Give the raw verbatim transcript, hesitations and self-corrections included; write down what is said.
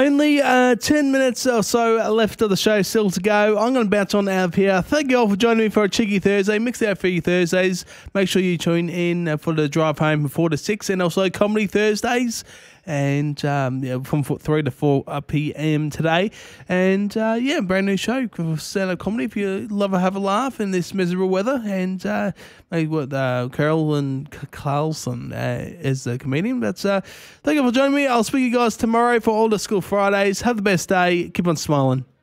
Only uh, ten minutes or so left of the show still to go. I'm going to bounce on out of here. Thank you all for joining me for a Cheeky Thursday. Mix out for you Thursdays. Make sure you tune in for the drive home from four to six and also Comedy Thursdays. And um, yeah, from three to four p.m. today. And uh, yeah, brand new show for stand-up comedy if you love to have a laugh in this miserable weather. And uh, maybe what uh, Carolyn Carlson uh, is the comedian. That's uh, thank you for joining me. I'll speak to you guys tomorrow for Older School Fridays. Have the best day. Keep on smiling.